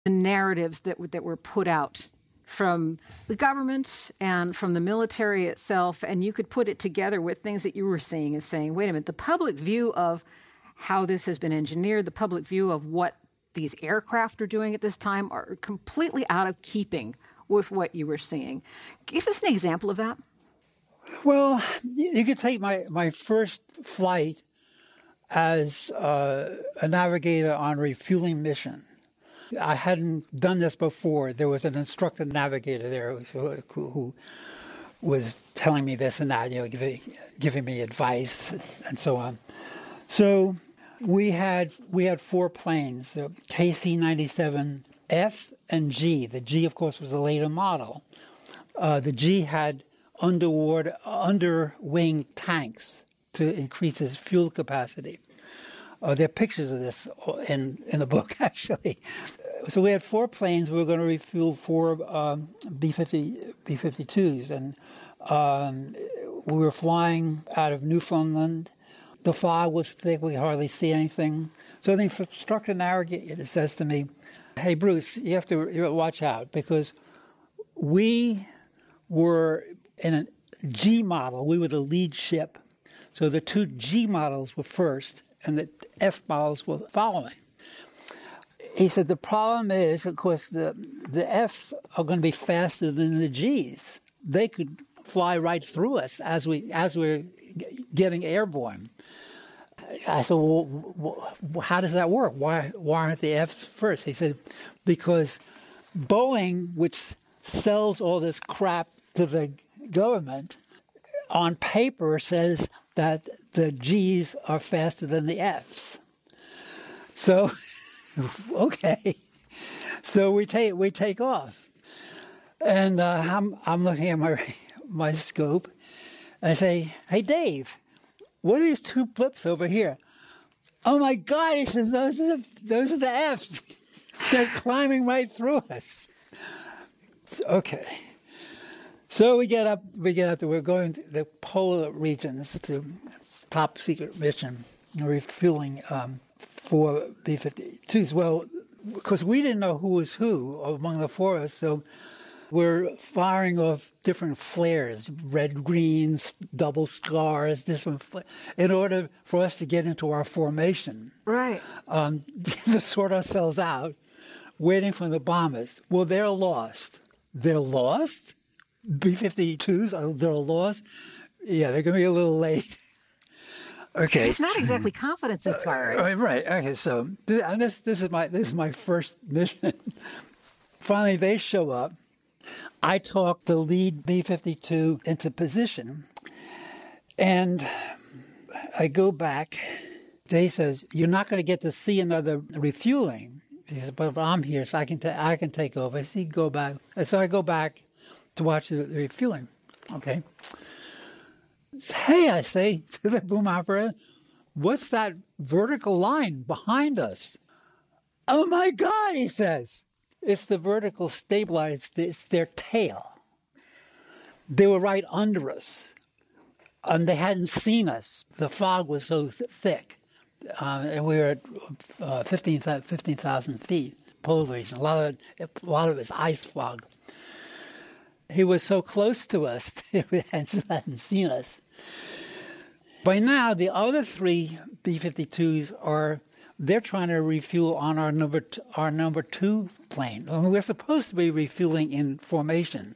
the narratives that were put out from the government and from the military itself, and you could put it together with things that you were seeing and saying, wait a minute, the public view of how this has been engineered, the public view of what these aircraft are doing at this time are completely out of keeping with what you were seeing. Give us an example of that. Well, you could take my first flight as a navigator on a refueling mission. I hadn't done this before. There was an instructor navigator there who was telling me this and that, giving me advice and so on. So we had 4 planes, the KC-97F and G. The G, of course, was a later model. The G had underwing tanks to increase its fuel capacity. There are pictures of this in the book, actually. So we had 4 planes. We were going to refuel 4 B-52s, and we were flying out of Newfoundland. The fog was thick. We could hardly see anything. So the instructor navigator says to me, "Hey, Bruce, you have to watch out, because we were in a G model. We were the lead ship. So the 2 G models were first, and the F models were following." He said, the problem is, of course, the Fs are going to be faster than the Gs. They could fly right through us as we're getting airborne. I said, well, how does that work? Why aren't the Fs first? He said, because Boeing, which sells all this crap to the government, on paper says that the Gs are faster than the Fs. So, okay. So we take off, and I'm looking at my scope, and I say, "Hey, Dave, what are these 2 blips over here?" "Oh my God," he says, those are the Fs. They're climbing right through us. Okay. So we get up there. We're going to the polar regions, to top secret mission, refueling 4 B-52s. Well, because we didn't know who was who among the 4 of us, so we're firing off different flares, red, greens, double scars, different in order for us to get into our formation. Right. To sort ourselves out, waiting for the bombers. Well, they're lost. They're lost? B-52s, they're lost? Yeah, they're going to be a little late. Okay. It's not exactly confidence inspiring. Right. Okay. So this is my first mission. Finally, they show up. I talk the lead B-52 into position, and I go back. Dave says, "You're not going to get to see another refueling." He says, "But I'm here, so I can take over." I see, go back. So I go back to watch the refueling. Okay. "Hey," I say to the boom operator, "what's that vertical line behind us?" "Oh my God," he says, "it's the vertical stabilizer. It's their tail. They were right under us, and they hadn't seen us. The fog was so thick, and we were at 15,000 feet, polar region. A lot of it's ice fog. He was so close to us, they hadn't seen us." By now, the other 3 B-52s they're trying to refuel on our number 2 plane. I mean, we're supposed to be refueling in formation,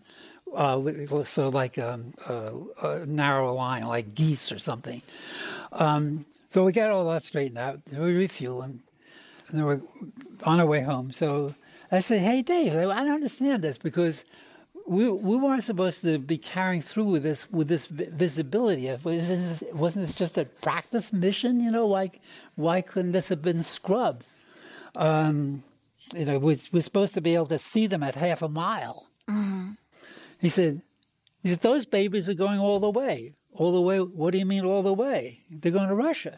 so like a narrow line, like geese or something. So we got all that straightened out. We refuel them, and then we're on our way home. So I said, "Hey, Dave, I don't understand this, because we weren't supposed to be carrying through with this visibility. Wasn't this just a practice mission? Why couldn't this have been scrubbed? We're supposed to be able to see them at half a mile." Mm-hmm. He said, "Those babies are going all the way. All the way? What do you mean all the way? They're going to Russia."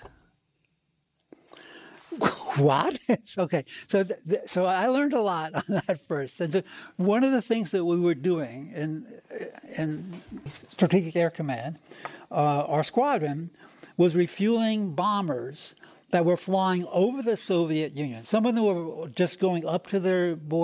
What? Okay. So I learned a lot on that first. And so one of the things that we were doing in Strategic Air Command, our squadron, was refueling bombers that were flying over the Soviet Union. Some of them were just going up to their border.